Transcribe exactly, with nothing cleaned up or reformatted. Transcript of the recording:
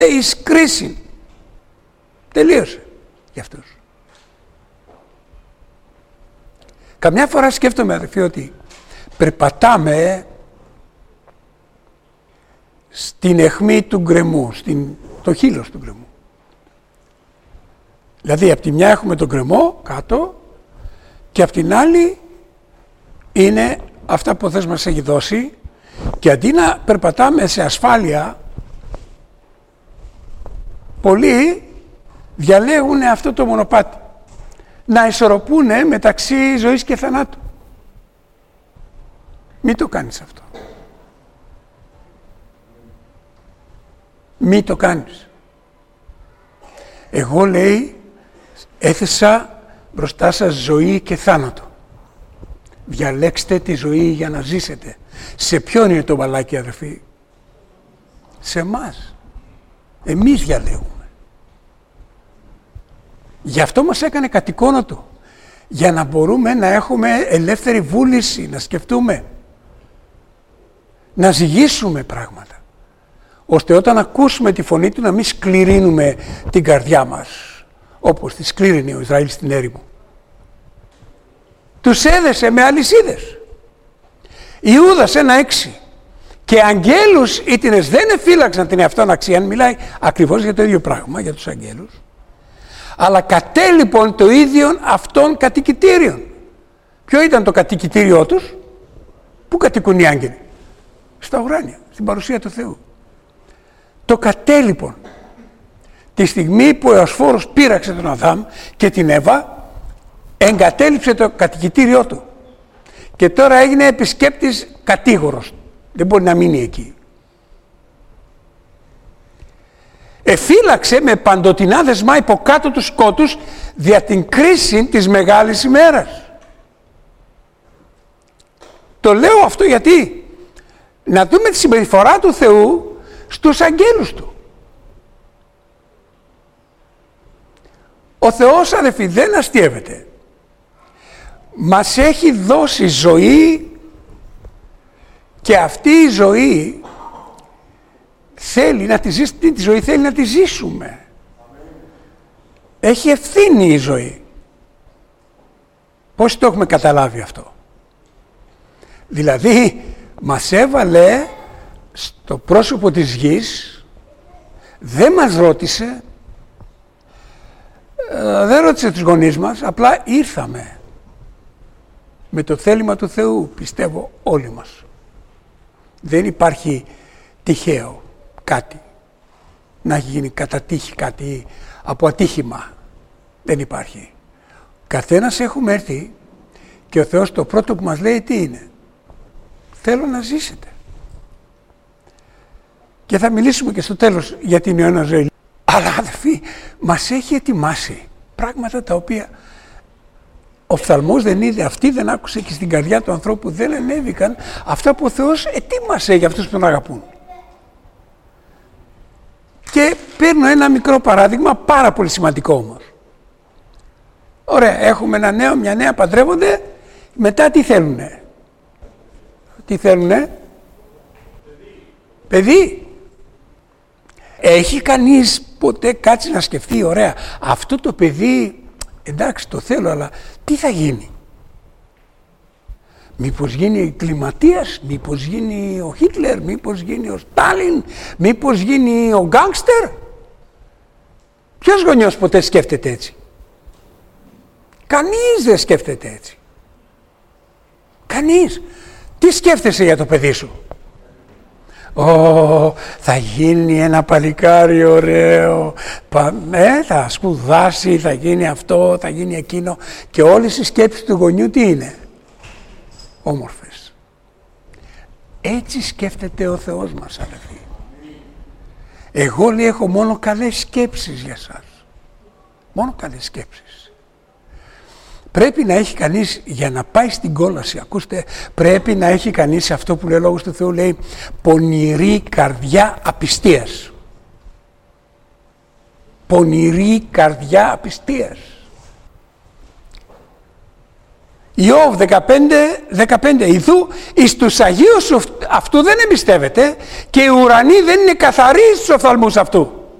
εις κρίση. Τελείωσε για αυτούς. Καμιά φορά σκέφτομαι, αδελφοί, ότι περπατάμε στην αιχμή του γκρεμού, στην, το χείλος του γκρεμού. Δηλαδή, από τη μια έχουμε τον γκρεμό κάτω και από την άλλη είναι αυτά που ο Θεός μας έχει δώσει, και αντί να περπατάμε σε ασφάλεια, πολλοί διαλέγουν αυτό το μονοπάτι, να ισορροπούν μεταξύ ζωής και θανάτου. Μην το κάνεις αυτό. Μην το κάνεις. Εγώ, λέει, έθεσα μπροστά σας ζωή και θάνατο. Διαλέξτε τη ζωή για να ζήσετε. Σε ποιον είναι το μπαλάκι, αδερφοί? Σε εμάς. Εμείς διαλέγουμε. Γι' αυτό μας έκανε κατ' εικόνα του. Για να μπορούμε να έχουμε ελεύθερη βούληση, να σκεφτούμε, να ζυγίσουμε πράγματα, ώστε όταν ακούσουμε τη φωνή του να μην σκληρύνουμε την καρδιά μας, όπως τη σκλήρινε ο Ισραήλ στην έρημο. Τους έδεσε με αλυσίδες. Ιούδας ένα έξι. Και αγγέλους ήτινες δεν εφύλαξαν την εαυτόν αξίαν, μιλάει ακριβώς για το ίδιο πράγμα, για τους αγγέλους, αλλά κατέλειπον το ίδιον αυτών κατοικητήριον. Ποιο ήταν το κατοικητήριό τους? Πού κατοικούν οι άγγελοι? Στα ουράνια, στην παρουσία του Θεού. Το κατέλειπον. Τη στιγμή που ο Εωσφόρος πείραξε τον Αδάμ και την Εύα, εγκατέλειψε το κατοικητήριό του. Και τώρα έγινε επισκέπτης κατήγορος. Δεν μπορεί να μείνει εκεί. Εφύλαξε με παντοτινά δεσμά υποκάτω τους σκότους δια την κρίση της μεγάλης ημέρας. Το λέω αυτό γιατί να δούμε τη συμπεριφορά του Θεού στους αγγέλους του. Ο Θεός, αδελφοί, δεν αστειεύεται. Μας έχει δώσει ζωή και αυτή η ζωή θέλει να τη ζήσουμε, τη ζωή θέλει να τη ζήσουμε. Έχει ευθύνη η ζωή. Πώς το έχουμε καταλάβει αυτό? Δηλαδή μας έβαλε στο πρόσωπο της γης, δεν μας ρώτησε, δεν ρώτησε τους γονείς μας, απλά ήρθαμε με το θέλημα του Θεού, πιστεύω όλοι μας. Δεν υπάρχει τυχαίο κάτι, να έχει γίνει κατά τύχη κάτι από ατύχημα. Δεν υπάρχει. Καθένας έχουμε έρθει και ο Θεός το πρώτο που μας λέει τι είναι? Θέλω να ζήσετε. Και θα μιλήσουμε και στο τέλος για την Ιωάννα ζωή. Αλλά αδελφοί, μας έχει ετοιμάσει πράγματα τα οποία ο οφθαλμός δεν είδε, αυτή δεν άκουσε και στην καρδιά του ανθρώπου δεν ανέβηκαν αυτά που ο Θεός ετοίμασε για αυτούς που τον αγαπούν. Και παίρνω ένα μικρό παράδειγμα, πάρα πολύ σημαντικό όμως. Ωραία, έχουμε ένα νέο, μια νέα, παντρεύονται, μετά τι θέλουνε? Τι θέλουνε? Παιδί. Παιδί. Έχει κανείς ποτέ κάτσει να σκεφτεί, ωραία, αυτό το παιδί, εντάξει το θέλω, αλλά τι θα γίνει? Μήπως γίνει κλιματίας, μήπως γίνει ο Χίτλερ, μήπως γίνει ο Στάλιν, μήπως γίνει ο γκάνγκστερ? Ποιος γονιός ποτέ σκέφτεται έτσι? Κανείς δεν σκέφτεται έτσι. Κανείς. Τι σκέφτεσαι για το παιδί σου? Ω, θα γίνει ένα παλικάρι ωραίο, ε, θα σπουδάσει, θα γίνει αυτό, θα γίνει εκείνο, και όλες οι σκέψεις του γονιού τι είναι? Όμορφες. Έτσι σκέφτεται ο Θεός μας, αδελφοί. Εγώ, λέει, έχω μόνο καλές σκέψεις για σας. Μόνο καλές σκέψεις. Πρέπει να έχει κανείς, για να πάει στην κόλαση, ακούστε, πρέπει να έχει κανείς αυτό που λέει ο Λόγος του Θεού, λέει, πονηρή καρδιά απιστίας. Πονηρή καρδιά απιστίας. Ιώβ δεκαπέντε δεκαπέντε. Ιδού εις τους Αγίους αυτού δεν εμπιστεύεται και οι ουρανοί δεν είναι καθαροί στους οφθαλμούς αυτού.